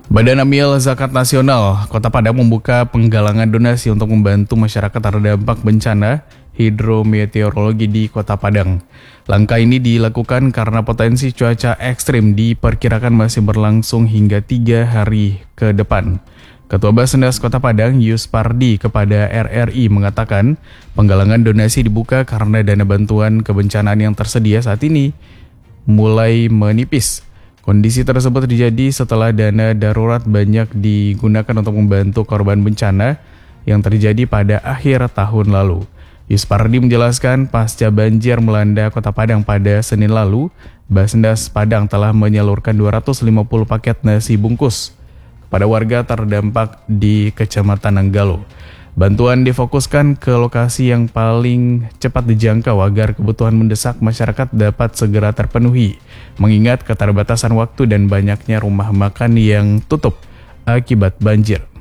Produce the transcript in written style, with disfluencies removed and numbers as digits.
Badan Amil Zakat Nasional Kota Padang membuka penggalangan donasi untuk membantu masyarakat terdampak bencana hidrometeorologi di Kota Padang. Langkah ini dilakukan karena potensi cuaca ekstrim diperkirakan masih berlangsung hingga 3 hari ke depan. Ketua Basnas Kota Padang, Yus Pardi, kepada RRI mengatakan penggalangan donasi dibuka karena dana bantuan kebencanaan yang tersedia saat ini mulai menipis. Kondisi tersebut terjadi setelah dana darurat banyak digunakan untuk membantu korban bencana yang terjadi pada akhir tahun lalu. Yuspardi menjelaskan pasca banjir melanda Kota Padang pada Senin lalu, Basnas Padang telah menyalurkan 250 paket nasi bungkus kepada warga terdampak di Kecamatan Nanggalo. Bantuan difokuskan ke lokasi yang paling cepat dijangkau agar kebutuhan mendesak masyarakat dapat segera terpenuhi, mengingat keterbatasan waktu dan banyaknya rumah makan yang tutup akibat banjir.